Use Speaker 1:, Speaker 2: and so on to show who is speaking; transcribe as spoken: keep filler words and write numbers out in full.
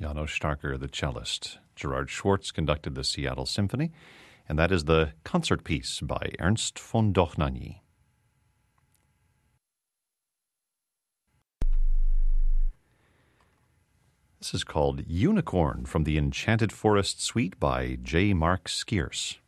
Speaker 1: Janos Starker, the cellist. Gerard Schwartz conducted the Seattle Symphony, and that is the concert piece by Ernst von Dohnanyi. This is called Unicorn from the Enchanted Forest Suite by J. Mark Skeers.